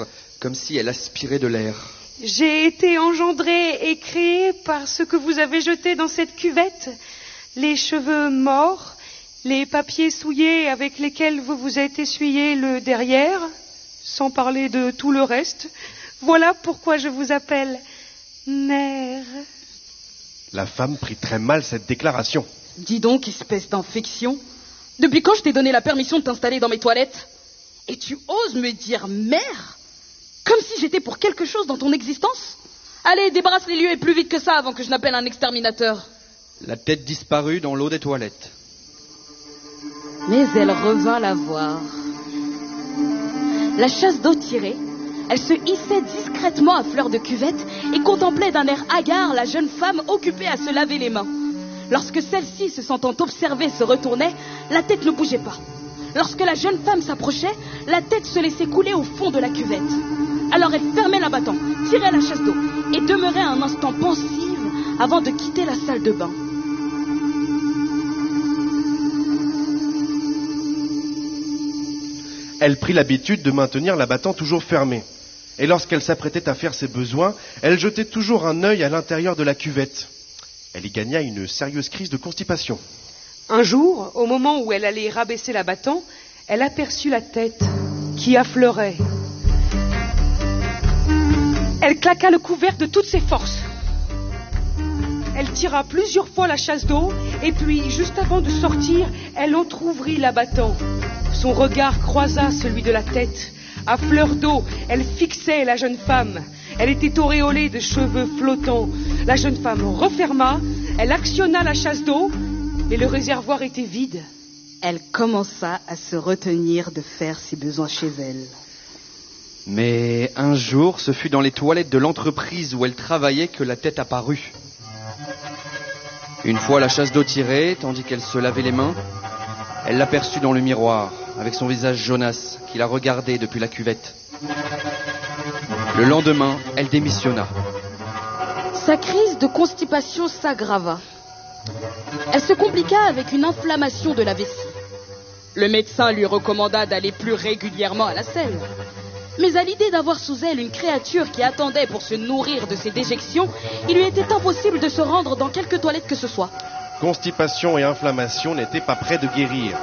comme si elle aspirait de l'air. J'ai été engendrée et créée par ce que vous avez jeté dans cette cuvette. Les cheveux morts, les papiers souillés avec lesquels vous vous êtes essuyé le derrière, sans parler de tout le reste. Voilà pourquoi je vous appelle mère. La femme prit très mal cette déclaration. Dis donc, espèce d'infection. Depuis quand je t'ai donné la permission de t'installer dans mes toilettes? Et tu oses me dire mère? Comme si j'étais pour quelque chose dans ton existence? Allez, débarrasse les lieux et plus vite que ça avant que je n'appelle un exterminateur. La tête disparut dans l'eau des toilettes. Mais elle revint la voir. La chasse d'eau tirée, elle se hissait discrètement à fleur de cuvette et contemplait d'un air hagard la jeune femme occupée à se laver les mains. Lorsque celle-ci, se sentant observée, se retournait, la tête ne bougeait pas. Lorsque la jeune femme s'approchait, la tête se laissait couler au fond de la cuvette. Alors elle fermait l'abattant, tirait la chasse d'eau et demeurait un instant pensive avant de quitter la salle de bain. Elle prit l'habitude de maintenir l'abattant toujours fermé. Et lorsqu'elle s'apprêtait à faire ses besoins, elle jetait toujours un œil à l'intérieur de la cuvette. Elle y gagna une sérieuse crise de constipation. Un jour, au moment où elle allait rabaisser l'abattant, elle aperçut la tête qui affleurait. Elle claqua le couvercle de toutes ses forces. Elle tira plusieurs fois la chasse d'eau et puis, juste avant de sortir, elle entr'ouvrit l'abattant. Son regard croisa celui de la tête. À fleur d'eau, elle fixait la jeune femme. Elle était auréolée de cheveux flottants. La jeune femme referma, elle actionna la chasse d'eau, mais le réservoir était vide. Elle commença à se retenir de faire ses besoins chez elle. Mais un jour, ce fut dans les toilettes de l'entreprise où elle travaillait que la tête apparut. Une fois la chasse d'eau tirée, tandis qu'elle se lavait les mains, elle l'aperçut dans le miroir, avec son visage jaunasse, qui la regardait depuis la cuvette. Le lendemain, elle démissionna. Sa crise de constipation s'aggrava. Elle se compliqua avec une inflammation de la vessie. Le médecin lui recommanda d'aller plus régulièrement à la selle. Mais à l'idée d'avoir sous elle une créature qui attendait pour se nourrir de ses déjections, il lui était impossible de se rendre dans quelque toilette que ce soit. Constipation et inflammation n'étaient pas près de guérir.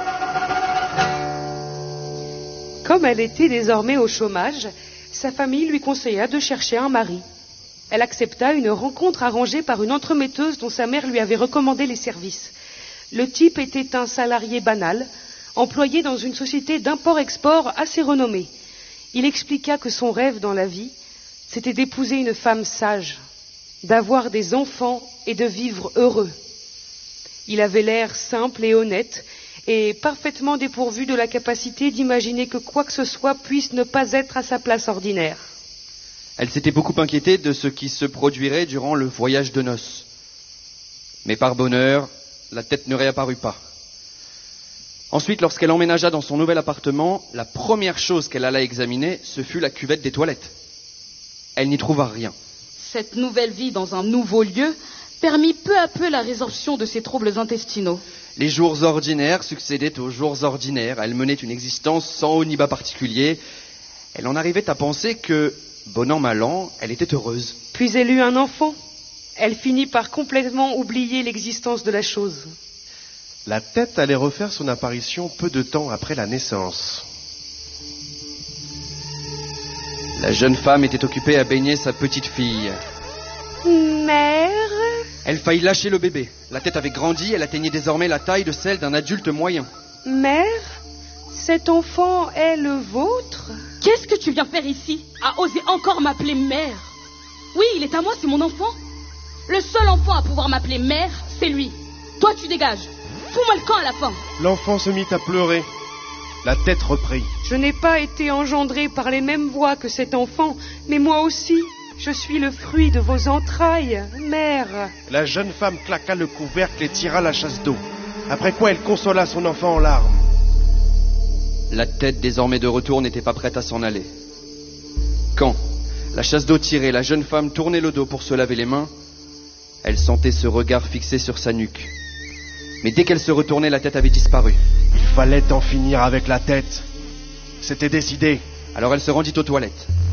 Comme elle était désormais au chômage, sa famille lui conseilla de chercher un mari. Elle accepta une rencontre arrangée par une entremetteuse dont sa mère lui avait recommandé les services. Le type était un salarié banal, employé dans une société d'import-export assez renommée. Il expliqua que son rêve dans la vie, c'était d'épouser une femme sage, d'avoir des enfants et de vivre heureux. Il avait l'air simple et honnête, et parfaitement dépourvu de la capacité d'imaginer que quoi que ce soit puisse ne pas être à sa place ordinaire. Elle s'était beaucoup inquiétée de ce qui se produirait durant le voyage de noces. Mais par bonheur, la tête ne réapparut pas. Ensuite, lorsqu'elle emménagea dans son nouvel appartement, la première chose qu'elle alla examiner, ce fut la cuvette des toilettes. Elle n'y trouva rien. Cette nouvelle vie dans un nouveau lieu permit peu à peu la résorption de ses troubles intestinaux. Les jours ordinaires succédaient aux jours ordinaires. Elle menait une existence sans haut ni bas particulier. Elle en arrivait à penser que, bon an mal an, elle était heureuse. Puis elle eut un enfant. Elle finit par complètement oublier l'existence de la chose. La tête allait refaire son apparition peu de temps après la naissance. La jeune femme était occupée à baigner sa petite fille. Mère? Elle faillit lâcher le bébé. La tête avait grandi, elle atteignait désormais la taille de celle d'un adulte moyen. Mère? Cet enfant est le vôtre? Qu'est-ce que tu viens faire ici? À oser encore m'appeler mère? Oui, il est à moi, c'est mon enfant. Le seul enfant à pouvoir m'appeler mère, c'est lui. Toi, tu dégages. Fous-moi le camp à la fin. L'enfant se mit à pleurer. La tête reprit. Je n'ai pas été engendrée par les mêmes voies que cet enfant, mais moi aussi, je suis le fruit de vos entrailles, mère. La jeune femme claqua le couvercle et tira la chasse d'eau. Après quoi elle consola son enfant en larmes. La tête, désormais de retour, n'était pas prête à s'en aller. Quand, la chasse d'eau tirée, la jeune femme tournait le dos pour se laver les mains, elle sentait ce regard fixé sur sa nuque. Mais dès qu'elle se retournait, la tête avait disparu. Il fallait en finir avec la tête. C'était décidé. Alors elle se rendit aux toilettes.